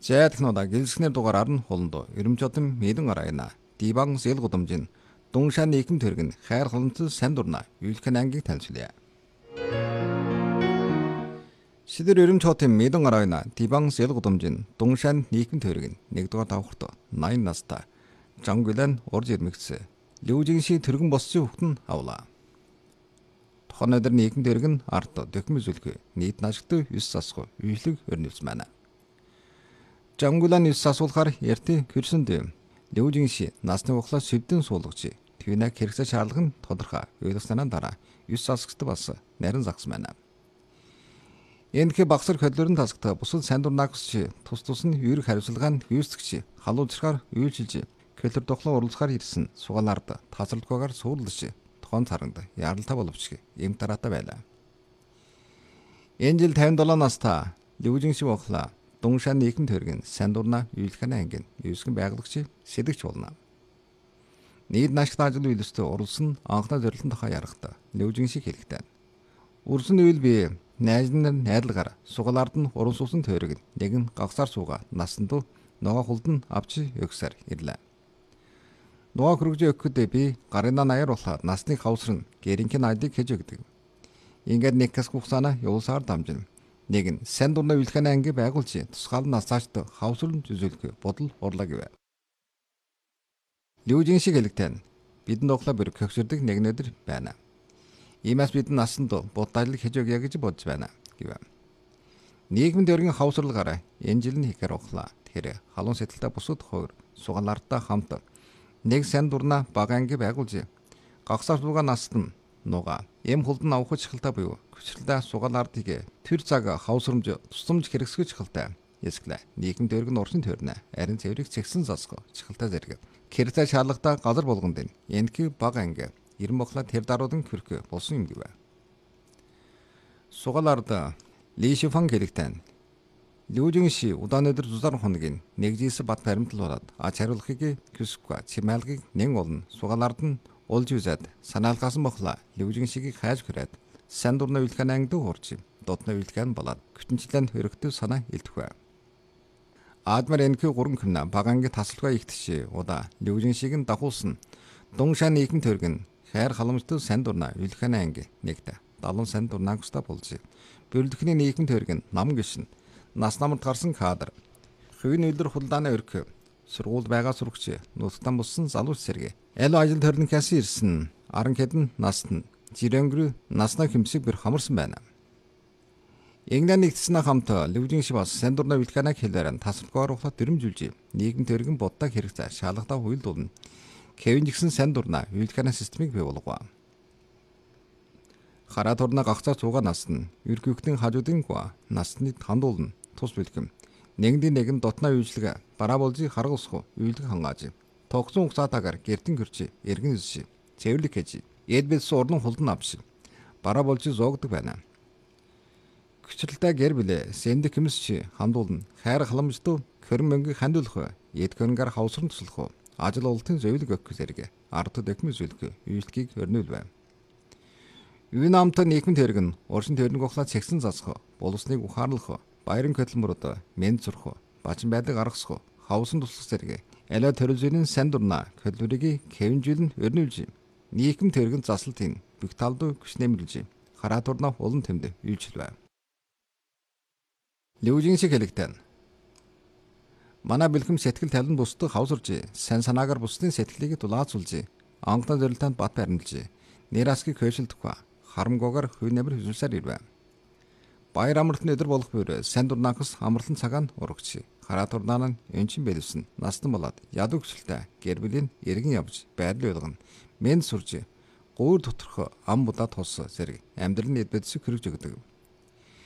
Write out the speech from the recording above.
Жайдахнуудаа гэлсгнэр дугаараар нь холондоо Ерөнчөтөн мэдэн арайна. Диван зэл гудамжин Дунгшааны нийгэм төргөн хайр халамжлал сайн дурна Үйлхэн ангийг танилцуулъя. Шидэр Ерөнчөтөн мэдэн арайна. Диван зэл гудамжин Дунгшааны нийгэм төргөн 1-р давхарт 80 настай Жангүлэн орж ирмэгцээ. Лүүжинши төргөн босчи хүүхдэн авлаа. Тухайн өдөр нийгэм төргөн арт дөхмөс үлгөө нийт нашигт 9 засах үйлэг өрнөвс байна. Жангүлэн 9 асуулахаар ярти хөрсөнд Лүүжинши насны ухлаа сэвдэн суулгачи. Твинаг хэрэгцээ шаардлага нь тодорхой. Ойлгосноо дараа 9 засагт бас нарийн загс байна. Энэхэ багсар хөдлөрөн тасагт бусад сайн дурнаагч тус нь үүрэг хариуцлагаанд гүйцэтгэж халуужрахаар үйлчилж кэлэр дохлон уралцахаар ирсэн сугаалард тасралтгүйгээр суурлаж тохон царанд яралтай боловч им дараатай байлаа. Энэ жил 57 настай Лүүжинши ухлаа Дунгшааны нийгэм төргөн сайн дурна Үйлхэн ангийн юусгэн байгалагч сэдэгч болно. Нийт нашигт ажил үйлстэй уралсан анхны зорилтын тухай ярахтаа Лүүжинши хэлэхтэй. Үрсэн үйл би найзны найдлагаар сугалаард нь уран суусан төргөн нэгэн гагсаар сууга насанд ногоо хулдан авч өгсөр ирлээ. Ногоо хөргөж өгөхдөө би гарынаа наяар болоход насны хавсрын гэринхэн айдыг хийж өгдөг. Ингээд нэг хэсэг хугацаана явуулсаар дамжин. Нэг нь сайн дурна Үйлхэн анги байгуулж тусгаал насаачд хавсрын зүзүүлэх бодол урлаа гэв. Лүүжинши хэлэгтэн бидэнд углаа бүр көгсөрдөг нэг өдөр байна. Иймээс бид насанд будал хийж өгье гэж бодож байна гэв. Нийгмийн дөргөн хавсралгаараа энэ жил нь хийхээр углаа. Тэгэхээр халуун сэтэлтэй бусад хоёр сугаалартаа хамт нэг сайн дурна баг анги байгуулж гагсаар суугаа настан нуга эм хулдан авах чухалтай буюу хүчлээ сугаалардыг тэр цаг хавсрамж тусламж хэрэгсгэж чухалтай ясглаа нийгэм дөргөн уршин төрнө арин цэврийг цэгсэн засах чухалтай зэрэг хэрэгцээ шаардлагатай газар болгонд энэхүү баг анги 90 бохла тэр даруудан хөрх болсон юм гэв. Сугаалард Лишифан хэрэгтэн Лүүжинши удааны өдөр 6 хоногийн нэгжээс бат баримтлуулаад ач хариулахыг küсгүй чимээлгийг нэн олно сугаалард нь олж үзээд санаалгасан бохла Лүүжиншигийг хайж хүрээд сайн дурна Үйлхэн ангид хуурч дутна Үйлхэн болоод күтэнчлэн хөрөгтэй санаа илтгэв. Аадмар энэхүү гурван хүнэ баг анги тасалгаа ихтши удаа Лүүжиншиг нь дагуулсан Дунгшааны нийгэм төргөн хайр халамжтай сайн дурна Үйлхэн анги нэгт 70 сайн дурнаагчтай болж бөрлөхний нийгэм төргөн нам гişн нас намд гарсан кадр хувийн үйлдвэр хулдааны өрх сургууль байгаа сурагч нутагтан буссан залууч сэргэ аль ажил төрнөхөөс ирсэн аран хэдэн насны жирэнгрүү наснаа хэмсэг бүр хамарсан байна. England нэгдсэн хамт Лүүжинши бас сайн дурна Үйлхэн хэлээр тасалбгаар ухлаа дөрмжүүлж нийгэм төргөн буддаг хэрэгцээ шаалгатаа хуйлдуулна. Кевин жигсэн сайн дурна Үйлхэн системийг бий болгоо. Хараа турна гагцаа цууга насна үргүйхтэн хажуудын гоо насны хандуулна тус бэлгэм нэгдийн нэгэн дотноо үйлчлэг бараа болжи харгалсах үйлдэх хангааж тогсон угсаатаагаар гэртэн гэрчи эргэн үзши цэвэрлэг хийж эдбэлс урдан хулдан авши бараа болжи зоогдөг байна. Хүчлэлтэй гэр билээ сэндик хэмсчи хандуулна хайр халамжтай хөрөн мөнгөийг хандуулах эд хөрөнгөөр хавсран туслах ажил олтын зөвлөг өгөх зэрэг ард дэхмэс үлгë үйлдэлийг өрнүүлвэ. Юунамт нийгэм төргөн уршин төрнөг ухлаа цэгсэн засах боловсныг ухаарлах баярын хөдөлмөрөд мэд зурх бачин байдаг аргасах хавсан туслах зэрэг алиа төрөлжийн сайн дурна хөдөлмөрийг хэвнжүүлэн өрнүүлж нийгэм төргөн заслалтын бүх талд хүч нэмэрлж хараа турна улан тэмдэг үйлчлвэ. Лүүжинши хэлэгтэн манай бэлхэм сэтгэл талын бусдыг хавсарж сайн санаагаар бусдын сэтгэлийг дулаацуулж анхны зорилтод бат баримлж нэрасгийг хөөшилдөх харамгуугаар хувь нэмэр хүсэлсээр ирвэ. Баяр амралтын өдөр болох бүр сайн дурнаахс амралтын цагаан урагч хараа турнаа нь энчин бэлсэн настан болоод ядуу хүсэлтэй гэр бүлийн эргэн явж байрлал болгоно мэд сурж гуур доторх ам будаа тус зэрэг амьдралын эд бэдсийг хөрөж өгдөг.